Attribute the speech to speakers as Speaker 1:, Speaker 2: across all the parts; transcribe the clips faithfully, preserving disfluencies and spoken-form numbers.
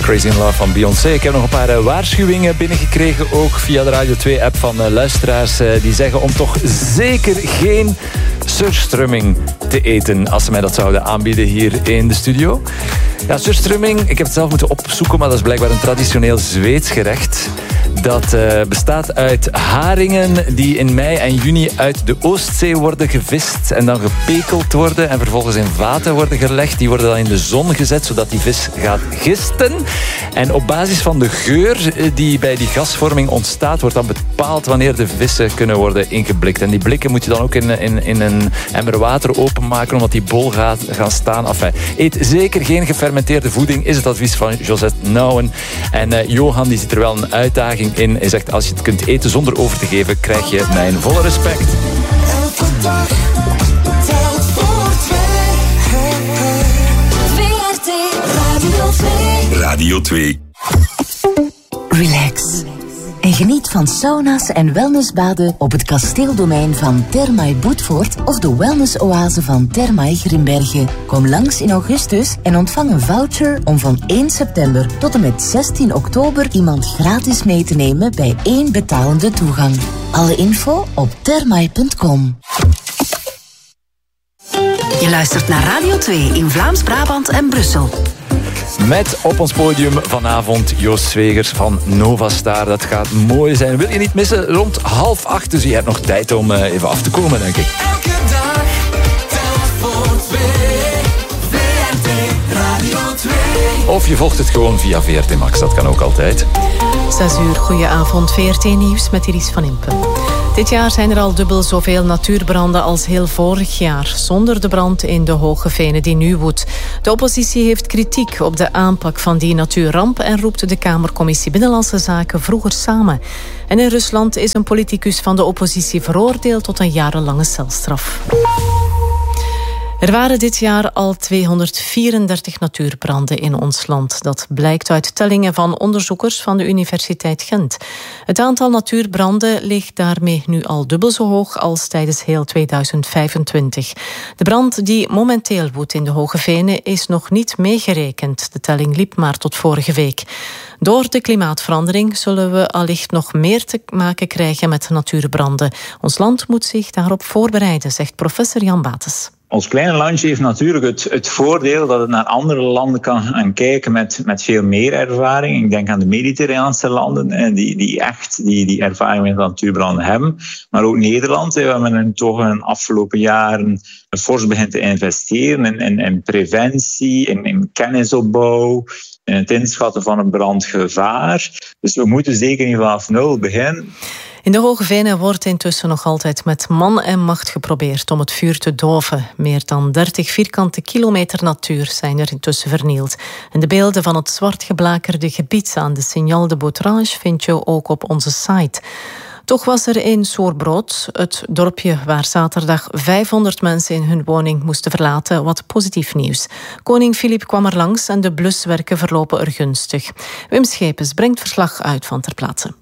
Speaker 1: Crazy in Love van Beyoncé. Ik heb nog een paar uh, waarschuwingen binnengekregen, ook via de Radio twee-app van uh, luisteraars. Uh, die zeggen om toch zeker geen surströmming te eten, als ze mij dat zouden aanbieden hier in de studio. Ja, surströmming, ik heb het zelf moeten opzoeken, maar dat is blijkbaar een traditioneel Zweeds gerecht. Dat uh, bestaat uit haringen die in mei en juni uit de Oostzee worden gevist en dan gepekeld worden en vervolgens in vaten worden gelegd. Die worden dan in de zon gezet, zodat die vis gaat gisten. En op basis van de geur die bij die gasvorming ontstaat, wordt dan bepaald wanneer de vissen kunnen worden ingeblikt. En die blikken moet je dan ook in, in, in een emmer water openmaken, omdat die bol gaat gaan staan. Enfin, eet zeker geen gefermenteerde voeding, is het advies van Josette Nouwen. En uh, Johan die ziet er wel een uitdaging in. Hij zegt, als je het kunt eten zonder over te geven, krijg je mijn volle respect.
Speaker 2: Elke dag telt voor twee. V R T Radio twee.
Speaker 3: Radio twee.
Speaker 4: Relax. En geniet van sauna's en wellnessbaden op het kasteeldomein van Thermae Boetvoort of de wellnessoase van Thermae Grimbergen. Kom langs in augustus en ontvang een voucher om van één september tot en met zestien oktober iemand gratis mee te nemen bij één betalende toegang. Alle info op thermae punt com.
Speaker 5: Je luistert naar Radio twee in Vlaams-Brabant en Brussel.
Speaker 1: Met op ons podium vanavond Joost Zwegers van Novastar. Dat gaat mooi zijn. Wil je niet missen? Rond half acht. Dus je hebt nog tijd om uh, even af te komen, denk ik.
Speaker 2: Elke dag telt voor twee. V R T Radio twee.
Speaker 1: Of je volgt het gewoon via V R T Max. Dat kan ook altijd.
Speaker 6: Zes uur, goedenavond. V R T Nieuws met Iris van Impen. Dit jaar zijn er al dubbel zoveel natuurbranden als heel vorig jaar, zonder de brand in de Hoge Venen die nu woedt. De oppositie heeft kritiek op de aanpak van die natuurramp en roept de Kamercommissie Binnenlandse Zaken vroeger samen. En in Rusland is een politicus van de oppositie veroordeeld tot een jarenlange celstraf. Er waren dit jaar al tweehonderdvierendertig natuurbranden in ons land. Dat blijkt uit tellingen van onderzoekers van de Universiteit Gent. Het aantal natuurbranden ligt daarmee nu al dubbel zo hoog als tijdens heel tweeduizend vijfentwintig. De brand die momenteel woedt in de Hoge Venen is nog niet meegerekend. De telling liep maar tot vorige week. Door de klimaatverandering zullen we allicht nog meer te maken krijgen met natuurbranden. Ons land moet zich daarop voorbereiden, zegt professor Jan Bates.
Speaker 7: Ons kleine landje heeft natuurlijk het, het voordeel dat het naar andere landen kan gaan kijken met, met veel meer ervaring. Ik denk aan de Mediterraanse landen, die, die echt die, die ervaring met natuurbranden hebben. Maar ook Nederland, we hebben er toch in de afgelopen jaren fors begint te investeren in, in, in preventie, in, in kennisopbouw, in het inschatten van een brandgevaar. Dus we moeten zeker niet vanaf nul beginnen.
Speaker 6: In de Hoge Venen wordt intussen nog altijd met man en macht geprobeerd om het vuur te doven. Meer dan dertig vierkante kilometer natuur zijn er intussen vernield. En de beelden van het zwart geblakerde gebied aan de Signal de Botrange vind je ook op onze site. Toch was er in Soerbrood, het dorpje waar zaterdag vijfhonderd mensen in hun woning moesten verlaten, wat positief nieuws. Koning Filip kwam er langs en de bluswerken verlopen er gunstig. Wim Schepens brengt verslag uit van ter plaatse.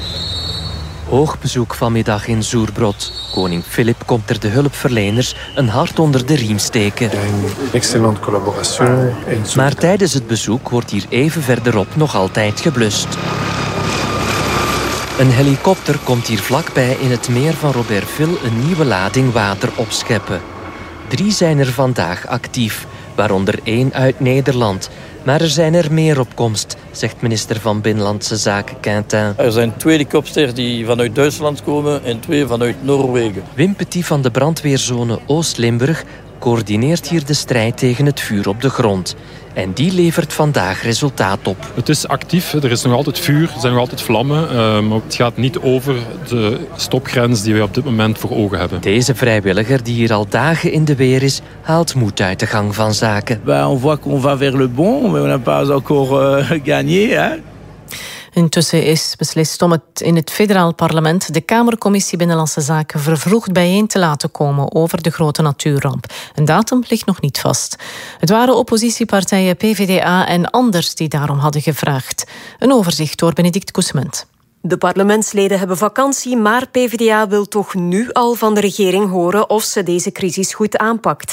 Speaker 8: Hoogbezoek vanmiddag in Soerbrood. Koning Filip komt er de hulpverleners een hart onder de riem steken.
Speaker 9: Excellente collaboration.
Speaker 8: Maar tijdens het bezoek wordt hier even verderop nog altijd geblust. Een helikopter komt hier vlakbij in het meer van Robertville een nieuwe lading water opscheppen. Drie zijn er vandaag actief, waaronder één uit Nederland. Maar er zijn er meer op komst, zegt minister van Binnenlandse Zaken Quintin.
Speaker 10: Er zijn twee helikopters die vanuit Duitsland komen en twee vanuit Noorwegen.
Speaker 8: Wim Petit van de brandweerzone Oost-Limburg coördineert hier de strijd tegen het vuur op de grond. En die levert vandaag resultaat op.
Speaker 11: Het is actief, er is nog altijd vuur, er zijn nog altijd vlammen. Maar het gaat niet over de stopgrens die wij op dit moment voor ogen hebben.
Speaker 8: Deze vrijwilliger, die hier al dagen in de weer is, haalt moed uit de gang van zaken.
Speaker 12: Ben, on voit qu'on va vers le bon, mais on n'a pas encore uh, gagné, hè?
Speaker 6: Intussen is beslist om het in het federaal parlement de Kamercommissie Binnenlandse Zaken vervroegd bijeen te laten komen over de grote natuurramp. Een datum ligt nog niet vast. Het waren oppositiepartijen P V D A en Anders die daarom hadden gevraagd. Een overzicht door Benedict Koesement.
Speaker 13: De parlementsleden hebben vakantie, maar P V D A wil toch nu al van de regering horen of ze deze crisis goed aanpakt.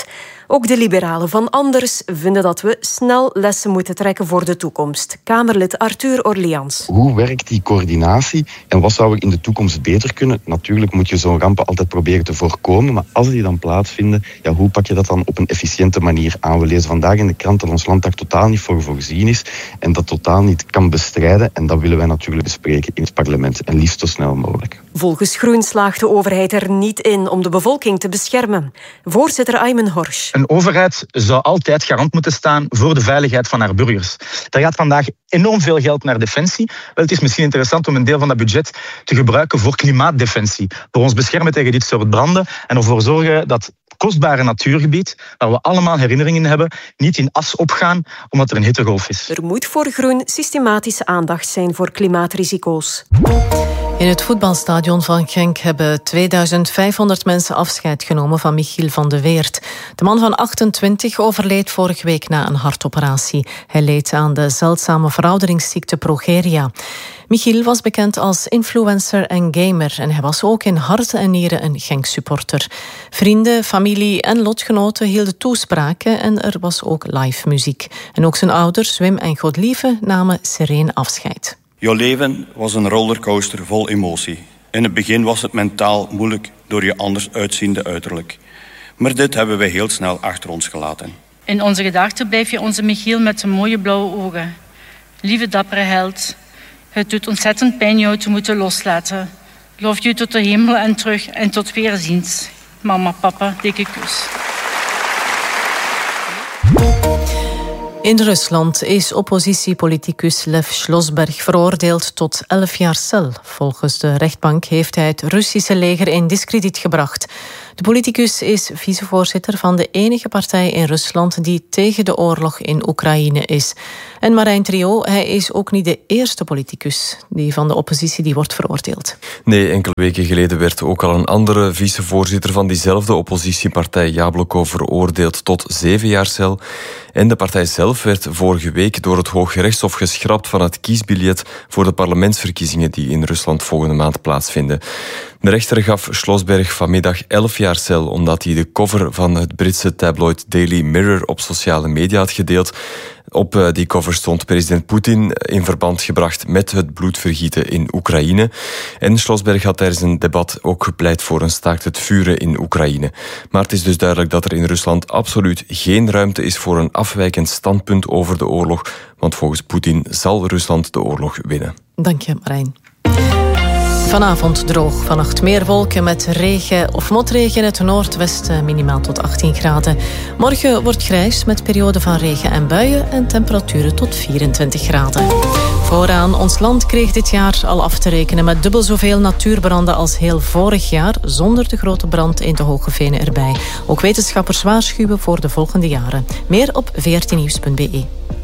Speaker 13: Ook de liberalen van Anders vinden dat we snel lessen moeten trekken voor de toekomst. Kamerlid Arthur Orleans.
Speaker 3: Hoe werkt die coördinatie en wat zou er in de toekomst beter kunnen? Natuurlijk moet je zo'n rampen altijd proberen te voorkomen, maar als die dan plaatsvinden, ja, hoe pak je dat dan op een efficiënte manier aan? We lezen vandaag in de krant dat ons land daar totaal niet voor voorzien is en dat totaal niet kan bestrijden. En dat willen wij natuurlijk bespreken in het parlement en liefst zo snel mogelijk.
Speaker 13: Volgens Groen slaagt de overheid er niet in om de bevolking te beschermen. Voorzitter Aymen Horsch.
Speaker 14: Een overheid zou altijd garant moeten staan voor de veiligheid van haar burgers. Er gaat vandaag enorm veel geld naar defensie. Wel, het is misschien interessant om een deel van dat budget te gebruiken voor klimaatdefensie. Voor ons beschermen tegen dit soort branden en ervoor zorgen dat kostbare natuurgebied, waar we allemaal herinneringen in hebben, niet in as opgaan omdat er een hittegolf is.
Speaker 13: Er moet voor Groen systematische aandacht zijn voor klimaatrisico's.
Speaker 6: In het voetbalstadion van Genk hebben tweeduizend vijfhonderd mensen afscheid genomen van Michiel van de Weert. De man van achtentwintig overleed vorige week na een hartoperatie. Hij leed aan de zeldzame verouderingsziekte progeria. Michiel was bekend als influencer en gamer en hij was ook in hart en nieren een Genk-supporter. Vrienden, familie en lotgenoten hielden toespraken en er was ook live muziek. En ook zijn ouders, Wim en Godlieve, namen sereen afscheid.
Speaker 15: Jouw leven was een rollercoaster vol emotie. In het begin was het mentaal moeilijk door je anders uitziende uiterlijk. Maar dit hebben we heel snel achter ons gelaten.
Speaker 16: In onze gedachten blijf je onze Michiel met zijn mooie blauwe ogen. Lieve dappere held, het doet ontzettend pijn jou te moeten loslaten. Loof je tot de hemel en terug en tot weerziens. Mama, papa, dikke kus.
Speaker 6: In Rusland is oppositiepoliticus Lev Slosberg veroordeeld tot elf jaar cel. Volgens de rechtbank heeft hij het Russische leger in diskrediet gebracht. De politicus is vicevoorzitter van de enige partij in Rusland die tegen de oorlog in Oekraïne is. En Marijn Trio, hij is ook niet de eerste politicus die van de oppositie die wordt veroordeeld.
Speaker 17: Nee, enkele weken geleden werd ook al een andere vicevoorzitter van diezelfde oppositiepartij, Jabloko, veroordeeld tot zeven jaar cel. En de partij zelf werd vorige week door het Hooggerechtshof geschrapt van het kiesbiljet voor de parlementsverkiezingen die in Rusland volgende maand plaatsvinden. De rechter gaf Slosberg vanmiddag elf jaar cel omdat hij de cover van het Britse tabloid Daily Mirror op sociale media had gedeeld. Op die cover stond president Poetin in verband gebracht met het bloedvergieten in Oekraïne. En Slosberg had tijdens een debat ook gepleit voor een staakt het vuren in Oekraïne. Maar het is dus duidelijk dat er in Rusland absoluut geen ruimte is voor een afwijkend standpunt over de oorlog. Want volgens Poetin zal Rusland de oorlog winnen.
Speaker 6: Dank je, Marijn. Vanavond droog, vannacht meer wolken met regen of motregen in het noordwesten, minimaal tot achttien graden. Morgen wordt grijs met perioden van regen en buien en temperaturen tot vierentwintig graden. Vooraan, ons land kreeg dit jaar al af te rekenen met dubbel zoveel natuurbranden als heel vorig jaar, zonder de grote brand in de Hoge Venen erbij. Ook wetenschappers waarschuwen voor de volgende jaren. Meer op v r t nieuws punt b e.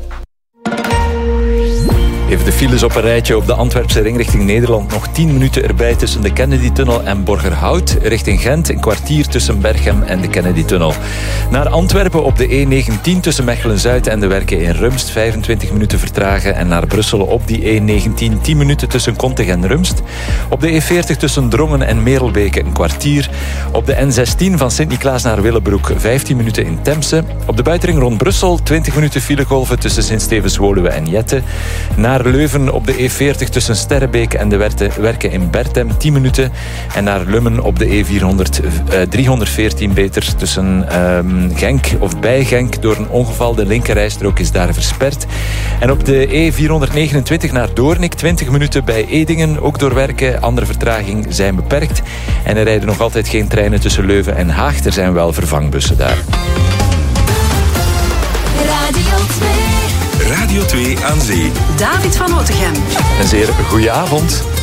Speaker 1: Even de files op een rijtje op de Antwerpse ring richting Nederland. Nog tien minuten erbij tussen de Kennedy-tunnel en Borgerhout. Richting Gent een kwartier tussen Berchem en de Kennedy-tunnel. Naar Antwerpen op de E negentien tussen Mechelen-Zuid en de Werken in Rumst. vijfentwintig minuten vertragen. En naar Brussel op die E negentien tien minuten tussen Kontig en Rumst. Op de E veertig tussen Drongen en Merelbeke een kwartier. Op de N zestien van Sint-Niklaas naar Willebroek vijftien minuten in Temse. Op de buitenring rond Brussel twintig minuten filegolven tussen Sint-Stevens-Woluwe en Jette. Naar Leuven op de E veertig tussen Sterrebeek en de Werken in Bertem tien minuten. En naar Lummen op de E vierhonderd, uh, driehonderdveertien beter tussen um, Genk of bij Genk. Door een ongeval, de linkerrijstrook is daar versperd. En op de E vierhonderdnegenentwintig naar Doornik twintig minuten bij Edingen. Ook door Werken, andere vertraging zijn beperkt. En er rijden nog altijd geen treinen tussen Leuven en Haag. Er zijn wel vervangbussen daar.
Speaker 2: Radio twee.
Speaker 18: Radio twee aan zee.
Speaker 5: David van Otegem.
Speaker 1: Een zeer goede avond.